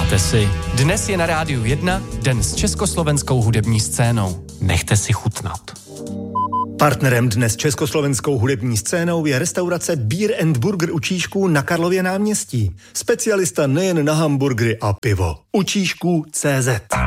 Představte si, dnes je na Rádiu 1 den s československou hudební scénou. Nechte si chutnat. Partnerem dnes československou hudební scénou je restaurace Beer & Burger u Číšků na Karlově náměstí. Specialista nejen na hamburgery a pivo. U Číšků CZ.